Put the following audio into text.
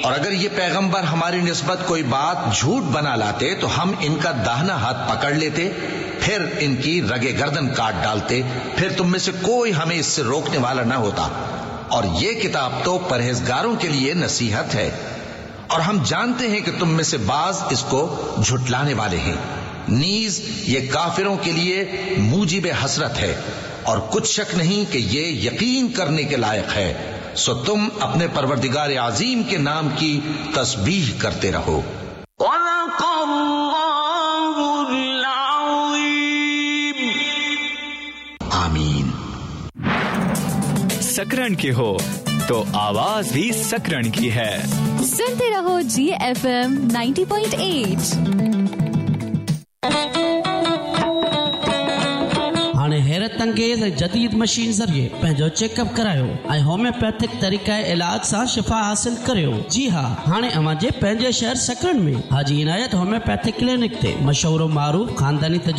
اور اگر یہ پیغمبر ہماری نسبت کوئی بات جھوٹ بنا لاتے تو ہم ان کا داہنا ہاتھ پکڑ لیتے، پھر ان کی رگے گردن کاٹ ڈالتے، پھر تم میں سے کوئی ہمیں اس سے روکنے والا نہ ہوتا۔ اور یہ کتاب تو پرہیزگاروں کے لیے نصیحت ہے، اور ہم جانتے ہیں کہ تم میں سے بعض اس کو جھٹلانے والے ہیں۔ نیز یہ کافروں کے لیے موجب حسرت ہے، اور کچھ شک نہیں کہ یہ یقین کرنے کے لائق ہے، سو تم اپنے پروردگار عظیم کے نام کی تسبیح کرتے رہو۔ آمین۔ سکرن کی ہو تو آواز بھی سکرن کی ہے۔ سنتے رہو جی ایف ایم 90.8۔ हाणे हैरत अंगेज़ जदीद मशीन ज़रिए पंहिंजो चेकअप करायो ऐं होम्योपैथिक तरीक़े इलाज सां शिफ़ा हासिल करियो। जी हाँ, हाणे अव्हां जे पंहिंजे शहर सकरन में हाजी इनायत होम्योपैथिक क्लिनिक ते मशहूर मारूफ खानदानी